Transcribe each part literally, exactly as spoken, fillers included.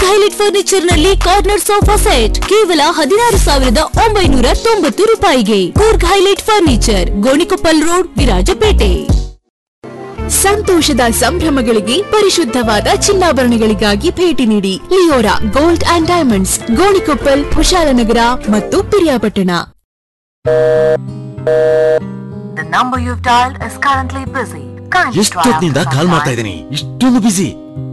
Coorg highlight furniture ನಲ್ಲಿ corner sofa set ಕೇವಲ ಹದಿನಾರು ಸಾವಿರದ ಒಂಬೈನೂರ ತೊಂಬತ್ತು ರೂಪಾಯಿಗೆ. Coorg highlight furniture, Gonikoppal road, Virajpet. ಸಂತೋಷದ ಸಂಭ್ರಮಗಳಿಗೆ ಪರಿಶುದ್ಧವಾದ ಚಿನ್ನಾಭರಣಗಳಿಗಾಗಿ ಭೇಟಿ ನೀಡಿ Leora gold and diamonds, Gonikoppal, Kushalnagar ಮತ್ತು Piriyapatna. The number you've dialed is currently busy. ಎಷ್ಟೊತ್ತಿನಿಂದ ಕಾಲ್ ಮಾಡ್ತಾ ಇದ್ದೀನಿ, ಇಷ್ಟೊಂದು ಬಿಸಿ.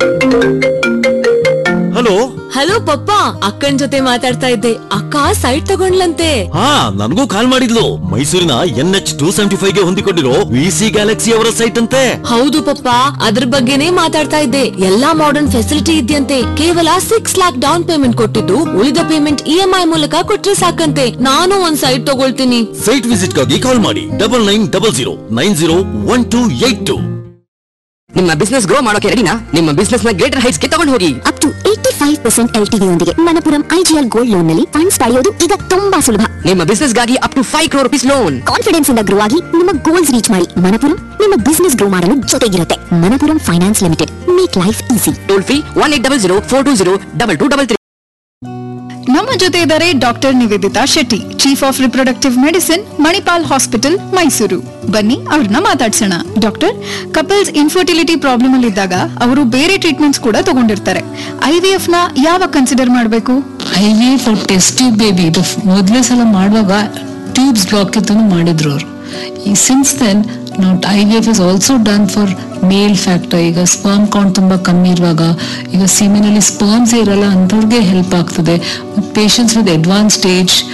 ಹಲೋ ಹಲೋ ಪಪ್ಪ, ಅಕ್ಕನ್ ಜೊತೆ ಮಾತಾಡ್ತಾ ಇದ್ದೆ. ಅಕ್ಕ ಸೈಟ್ ತಗೊಂಡ್ಲಂತೆ. ಹಾ, ನನಗೂ ಕಾಲ್ ಮಾಡಿದ್ಲು. ಮೈಸೂರಿನ N H two seventy five ಗೆ ಹೊಂದಿಕೊಂಡಿರೋ ವಿ ಸಿ ಗ್ಯಾಲಕ್ಸಿ ಅವರ ಸೈಟ್ ಅಂತೆ. ಹೌದು ಪಪ್ಪ, ಅದ್ರ ಬಗ್ಗೆನೇ ಮಾತಾಡ್ತಾ ಇದ್ದೆ. ಎಲ್ಲಾ ಮಾಡರ್ನ್ ಫೆಸಿಲಿಟಿ ಇದೆಯಂತೆ. ಕೇವಲ ಸಿಕ್ಸ್ ಲ್ಯಾಕ್ ಡೌನ್ ಪೇಮೆಂಟ್ ಕೊಟ್ಟಿದ್ದು ಉಳಿದ ಪೇಮೆಂಟ್ ಇ ಎಂ ಐ ಮೂಲಕ ಕೊಟ್ರೆ ಸಾಕಂತೆ. ನಾನು ಒಂದ್ ಸೈಟ್ ತಗೊಳ್ತೀನಿ. ಸೈಟ್ ವಿಸಿಟ್ ಗಾಗಿ ಕಾಲ್ ಮಾಡಿ double nine double zero nine zero one two eight two. ನಿಮ್ಮ ಬಿಸ್ನೆಸ್ ಗ್ರೋ ಮಾಡೋಕೆ ರೆಡಿನಾ? ನಿಮ್ಮ ಬಿಸ್ನೆಸ್ ನ ಗ್ರೇಟರ್ ಹೈಟ್ಸ್ ಗೆ ತಗೊಂಡು ಹೋಗಿ. Up to eighty five percent L T D ಯೊಂದಿಗೆ ಮಣಪುರಂ ಐಜಿಎಲ್ ಗೋಲ್ಡ್ ಲೋನ್ ನಲ್ಲಿ ಫಂಡ್ಸ್ ಪಡೆಯೋದು ಈಗ ತುಂಬಾ ಸುಲಭ. ನಿಮ್ಮ ಬಿಸ್ನೆಸ್ ಗಾಗಿ up to five crore rupees loan. Confidence ಇಂದ ಗ್ರೋ ಆಗಿ ನಿಮ್ಮ ಗೋಲ್ಸ್ ರೀಚ್ ಮಾಡಿ. ಮಣಪುರಂ ನಿಮ್ಮ ಬಿಸ್ನೆಸ್ ಗ್ರೋ ಮಾಡಲು ಜೊತೆಗಿರುತ್ತೆ. Manappuram finance limited, make life easy. Toll free one eight double zero four two zero double two double three. ನಮ್ಮ ಜೊತೆ ಇದ್ದಾರೆ doctor Nivedita Shetty, chief of reproductive medicine, Manipal hospital, Mysuru. ಬನ್ನಿ ಅವ್ರನ್ನ ಮಾತಾಡ್ಸೋಣ. ಡಾಕ್ಟರ್, ಕಪಲ್ಸ್ ಇನ್ಫರ್ಟಿಲಿಟಿ ಪ್ರಾಬ್ಲಮ್ ಅಲ್ಲಿ ಇದ್ದಾಗ ಅವರು ಬೇರೆ ಟ್ರೀಟ್ಮೆಂಟ್ಸ್ ಕೂಡ ತಗೊಂಡಿರ್ತಾರೆ. ಐ ವಿ ಎಫ್ ನ ಯಾವಾಗ ಕನ್ಸಿಡರ್ ಮಾಡಬೇಕು? I V F test tube baby ಇದು ಮೊದಲೇ ಸಲ ಮಾಡುವಾಗ ಟ್ಯೂಬ್ಸ್ ಬ್ಲಾಕ್ ಇತ್ತು ಮಾಡಿದ್ರು ಅವರು. ಈ ಸಿನ್ಸ್ ದೆನ್ ನಾವು I V F is also done for male factor. ಈಗ ಸ್ಪರ್ಮ್ ಕೌಂಟ್ ತುಂಬಾ ಕಮ್ಮಿ ಇರುವಾಗ, ಈಗ ಸೀಮೆನಲ್ಲಿ ಸ್ಪರ್ಮ್ಸ್ ಇರಲ್ಲ ಅಂಥವ್ರಿಗೆ ಹೆಲ್ಪ್ ಆಗ್ತದೆ. Patients with advance stage